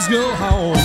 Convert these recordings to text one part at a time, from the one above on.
let's go home.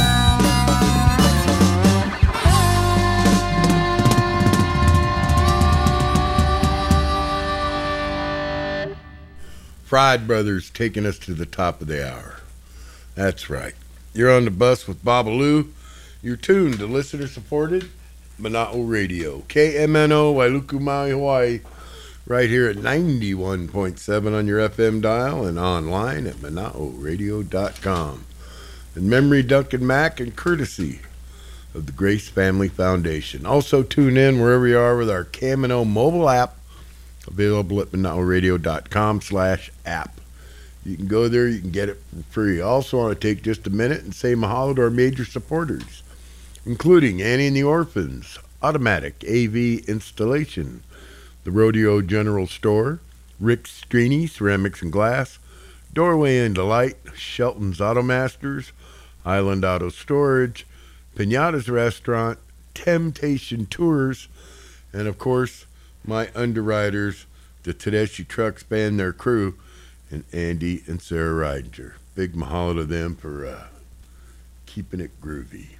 Fried Brothers taking us to the top of the hour. That's right. You're on the bus with Babalu. You're tuned to listener-supported Mana'o Radio. KMNO, Wailuku, Maui, Hawaii. Right here at 91.7 on your FM dial and online at mana'oradio.com. In memory, Duncan Mack, and courtesy of the Grace Family Foundation. Also tune in wherever you are with our KMNO mobile app, available at mana'oradio.com/app. You can go there, you can get it for free. I also want to take just a minute and say mahalo to our major supporters, including Annie and the Orphans, Automatic AV Installation, the Rodeo General Store, Rick Strini, Ceramics and Glass, Doorway into Light, Shelton's Auto Masters, Island Auto Storage, Pinata's Restaurant, Temptation Tours, and of course, my underwriters, the Tedeschi Trucks Band, their crew, and Andy and Sarah Ridinger. Big mahalo to them for keeping it groovy.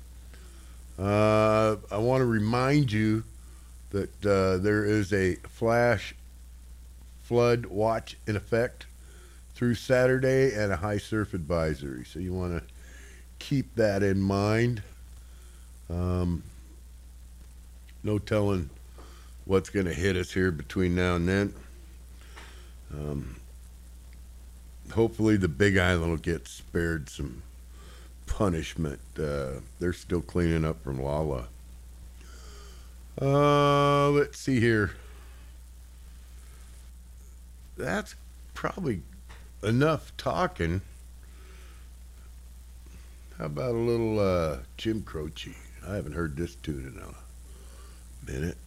I want to remind you that there is a flash flood watch in effect through Saturday and a high surf advisory. So you want to keep that in mind. No telling what's going to hit us here between now and then. Hopefully the Big Island will get spared some punishment. They're still cleaning up from Lala. Let's see here. That's probably enough talking. How about a little Jim Croce? I haven't heard this tune in a minute.